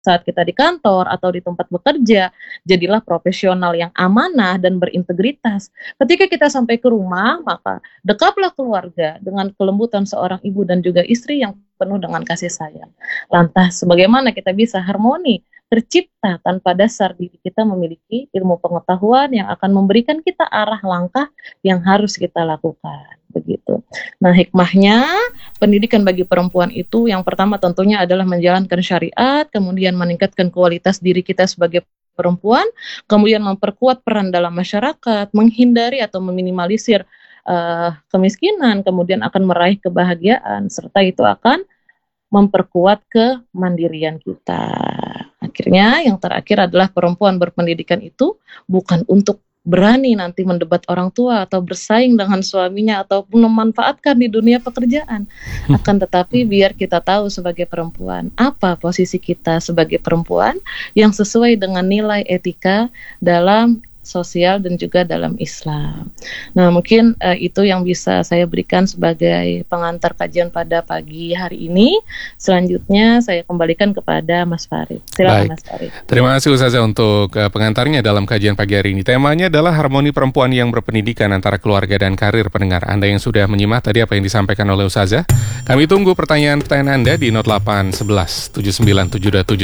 saat kita di kantor atau di tempat bekerja, jadilah profesional yang amanah dan berintegritas. Ketika kita sampai ke rumah, maka dekaplah keluarga dengan kelembutan seorang ibu dan juga istri yang penuh dengan kasih sayang. Lantas, bagaimana kita bisa harmoni, tercipta tanpa dasar diri kita memiliki ilmu pengetahuan yang akan memberikan kita arah langkah yang harus kita lakukan. Begitu. Nah, hikmahnya pendidikan bagi perempuan itu yang pertama tentunya adalah menjalankan syariat, kemudian meningkatkan kualitas diri kita sebagai perempuan, kemudian memperkuat peran dalam masyarakat, menghindari atau meminimalisir kemiskinan, kemudian akan meraih kebahagiaan, serta itu akan memperkuat kemandirian kita. Akhirnya yang terakhir adalah perempuan berpendidikan itu bukan untuk berani nanti mendebat orang tua atau bersaing dengan suaminya ataupun memanfaatkan di dunia pekerjaan. Akan tetapi biar kita tahu sebagai perempuan apa posisi kita sebagai perempuan yang sesuai dengan nilai etika dalam sosial dan juga dalam Islam. Nah, mungkin itu yang bisa saya berikan sebagai pengantar kajian pada pagi hari ini. Selanjutnya saya kembalikan kepada Mas Farid. Silakan Mas Farid. Terima kasih Ustazah untuk pengantarnya dalam kajian pagi hari ini. Temanya adalah harmoni perempuan yang berpendidikan antara keluarga dan karir. Pendengar Anda yang sudah menyimak tadi apa yang disampaikan oleh Ustazah, kami tunggu pertanyaan-pertanyaan Anda di 0811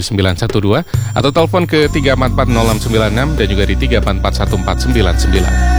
79727912 atau telepon ke 3440696 dan juga di 3441499.